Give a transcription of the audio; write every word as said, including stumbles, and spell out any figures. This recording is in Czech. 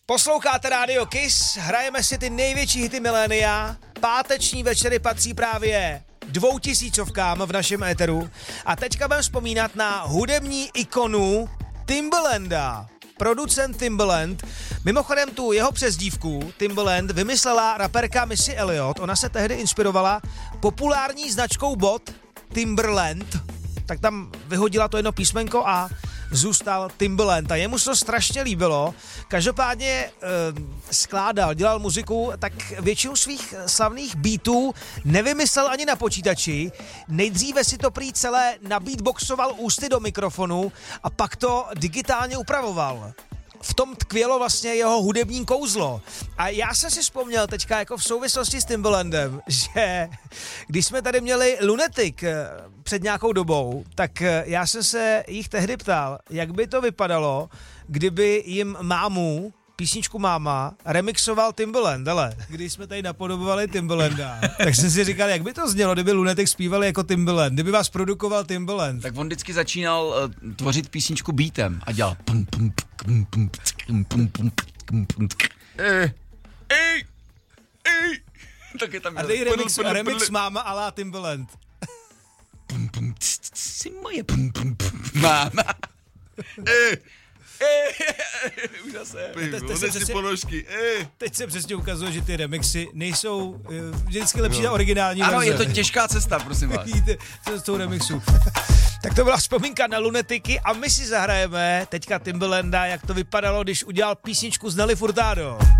Posloucháte Rádio Kiss, hrajeme si ty největší hity milénia. Páteční večery patří právě dvoutisícovkám v našem éteru. A teďka budeme vzpomínat na hudební ikonu Timbalanda. Producent Timbaland. Mimochodem tu jeho přezdívku Timbaland vymyslela raperka Missy Elliott. Ona se tehdy inspirovala populární značkou bot Timberland. Tak tam vyhodila to jedno písmenko a zůstal Timbaland a jemu se to strašně líbilo. Každopádně e, skládal, dělal muziku, tak většinu svých slavných beatů nevymyslel ani na počítači. Nejdříve si to prý celé nabeatboxoval ústy do mikrofonu a pak to digitálně upravoval. V tom tkvělo vlastně jeho hudební kouzlo. A já jsem si vzpomněl teďka jako v souvislosti s Timbalandem, že když jsme tady měli Lunatic před nějakou dobou, tak já jsem se jich tehdy ptal, jak by to vypadalo, kdyby jim Mámu, písničku Máma, remixoval Timbaland, ale když jsme tady napodobovali Timbalanda, tak jsem si říkal, jak by to znělo, kdyby Lunatic zpívali jako Timbaland, kdyby vás produkoval Timbaland. Tak on vždycky začínal uh, tvořit písničku beatem a dělal pum pum pum pum pum pum pum pum. Ej, ej, ej. Tak je tam a dej remix, remix Máma a la Timbaland. Pum pum, jsi moje pum pum pum. Máma. Ej. Už zase. Teď se přesně ukazuje, že ty remixy nejsou vždycky lepší na originální verze. Ano, verze. je to těžká cesta, prosím vás. Vidíte, co z toho remixu. Tak to byla vzpomínka na Lunatiky a my si zahrajeme teďka Timbalanda, jak to vypadalo, když udělal písničku s Nelly Furtado.